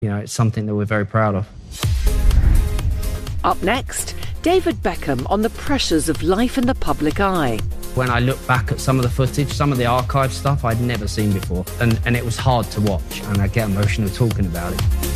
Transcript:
it's something that we're very proud of. Up next, David Beckham on the pressures of life in the public eye. When I look back at some of the footage, some of the archive stuff I'd never seen before, and it was hard to watch, and I get emotional talking about it.